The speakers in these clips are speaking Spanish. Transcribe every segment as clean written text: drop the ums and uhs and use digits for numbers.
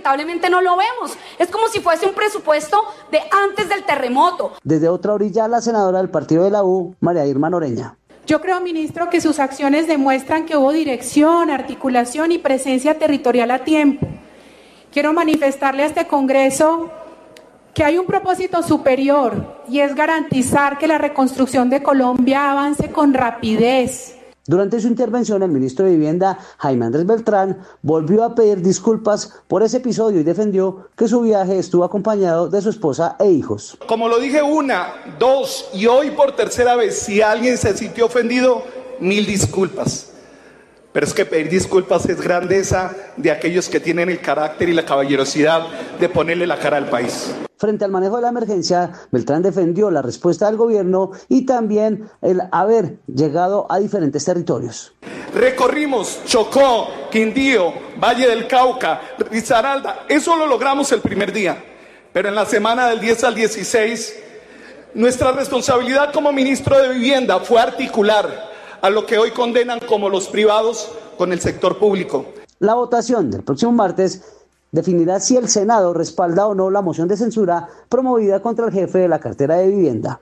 lamentablemente no lo vemos. Es como si fuese un presupuesto de antes del terremoto. Desde otra orilla, la senadora del partido de la U, María Irma Noreña. Yo creo, ministro, que sus acciones demuestran que hubo dirección, articulación y presencia territorial a tiempo. Quiero manifestarle a este Congreso que hay un propósito superior y es garantizar que la reconstrucción de Colombia avance con rapidez. Durante su intervención, el ministro de Vivienda, Jaime Andrés Beltrán, volvió a pedir disculpas por ese episodio y defendió que su viaje estuvo acompañado de su esposa e hijos. Como lo dije 1, 2 y hoy por tercera vez, si alguien se sintió ofendido, 1000 disculpas. Pero es que pedir disculpas es grandeza de aquellos que tienen el carácter y la caballerosidad de ponerle la cara al país. Frente al manejo de la emergencia, Beltrán defendió la respuesta del gobierno y también el haber llegado a diferentes territorios. Recorrimos Chocó, Quindío, Valle del Cauca, Risaralda. Eso lo logramos el primer día. Pero en la semana del 10 al 16, nuestra responsabilidad como ministro de Vivienda fue articular a lo que hoy condenan como los privados con el sector público. La votación del próximo martes definirá si el Senado respalda o no la moción de censura promovida contra el jefe de la cartera de Vivienda.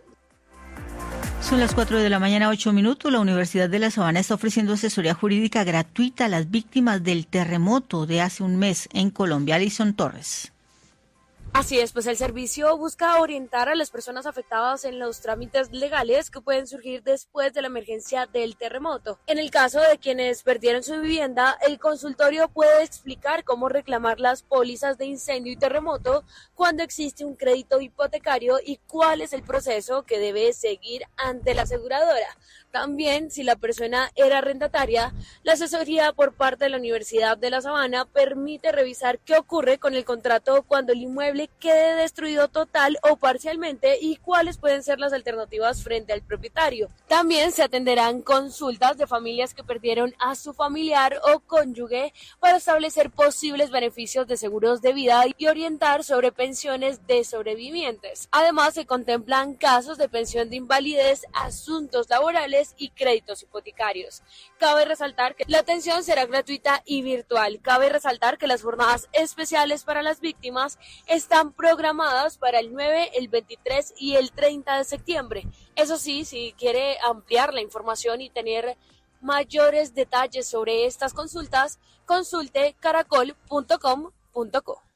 Son las 4 de la mañana, 8 minutos. La Universidad de La Sabana está ofreciendo asesoría jurídica gratuita a las víctimas del terremoto de hace un mes en Colombia. Alison Torres. Así es, pues el servicio busca orientar a las personas afectadas en los trámites legales que pueden surgir después de la emergencia del terremoto. En el caso de quienes perdieron su vivienda, el consultorio puede explicar cómo reclamar las pólizas de incendio y terremoto cuando existe un crédito hipotecario y cuál es el proceso que debe seguir ante la aseguradora. También, si la persona era arrendataria, la asesoría por parte de la Universidad de La Sabana permite revisar qué ocurre con el contrato cuando el inmueble quede destruido total o parcialmente y cuáles pueden ser las alternativas frente al propietario. También se atenderán consultas de familias que perdieron a su familiar o cónyuge para establecer posibles beneficios de seguros de vida y orientar sobre pensiones de sobrevivientes. Además, se contemplan casos de pensión de invalidez, asuntos laborales y créditos hipotecarios. Cabe resaltar que la atención será gratuita y virtual. Cabe resaltar que las jornadas especiales para las víctimas están programadas para el 9, el 23 y el 30 de septiembre. Eso sí, si quiere ampliar la información y tener mayores detalles sobre estas consultas, consulte caracol.com.co.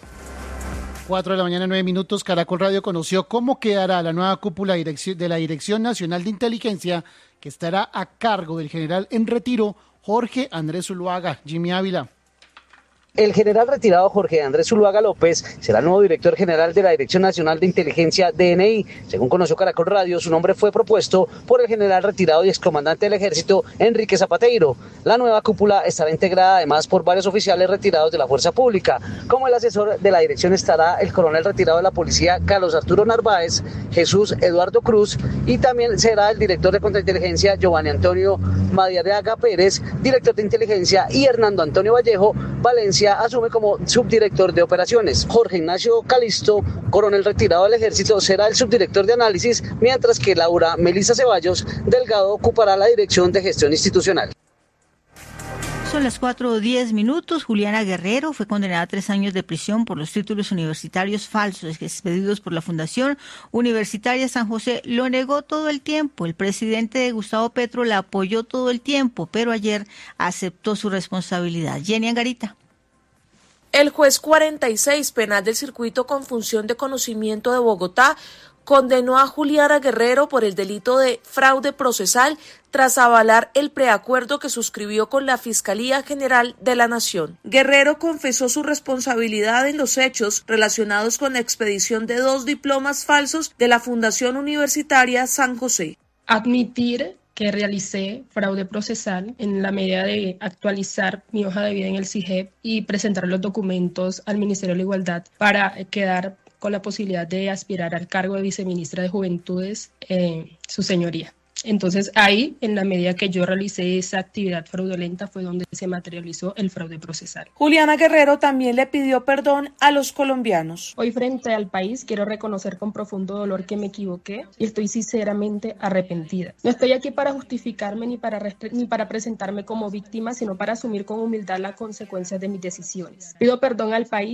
4 de la mañana, 9 minutos. Caracol Radio conoció cómo quedará la nueva cúpula de la Dirección Nacional de Inteligencia, que estará a cargo del general en retiro Jorge Andrés Zuluaga. Jimmy Ávila. El general retirado Jorge Andrés Zuluaga López será el nuevo director general de la Dirección Nacional de Inteligencia, DNI. Según conoció Caracol Radio, su nombre fue propuesto por el general retirado y excomandante del Ejército, Enrique Zapateiro. La nueva cúpula estará integrada además por varios oficiales retirados de la Fuerza Pública. Como el asesor de la dirección estará el coronel retirado de la Policía, Carlos Arturo Narváez, Jesús Eduardo Cruz, y también será el director de Contrainteligencia, Giovanni Antonio Madariaga Pérez, director de Inteligencia, y Hernando Antonio Vallejo Valencia asume como subdirector de operaciones. Jorge Ignacio Calisto, coronel retirado del Ejército, será el subdirector de análisis, mientras que Laura Melissa Ceballos Delgado ocupará la dirección de gestión institucional. Son las 4:10 minutos. Juliana Guerrero fue condenada a 3 años de prisión por los títulos universitarios falsos expedidos por la Fundación Universitaria San José. Lo negó todo el tiempo. El presidente Gustavo Petro la apoyó todo el tiempo, pero ayer aceptó su responsabilidad. Jenny Angarita. El juez 46 penal del circuito con función de conocimiento de Bogotá condenó a Juliana Guerrero por el delito de fraude procesal tras avalar el preacuerdo que suscribió con la Fiscalía General de la Nación. Guerrero confesó su responsabilidad en los hechos relacionados con la expedición de 2 diplomas falsos de la Fundación Universitaria San José. Admitir que realicé fraude procesal en la medida de actualizar mi hoja de vida en el CIGEP y presentar los documentos al Ministerio de la Igualdad para quedar con la posibilidad de aspirar al cargo de viceministra de Juventudes, su señoría. Entonces ahí, en la medida que yo realicé esa actividad fraudulenta, fue donde se materializó el fraude procesal. Juliana Guerrero también le pidió perdón a los colombianos. Hoy frente al país quiero reconocer con profundo dolor que me equivoqué y estoy sinceramente arrepentida. No estoy aquí para justificarme ni para presentarme como víctima, sino para asumir con humildad las consecuencias de mis decisiones. Pido perdón al país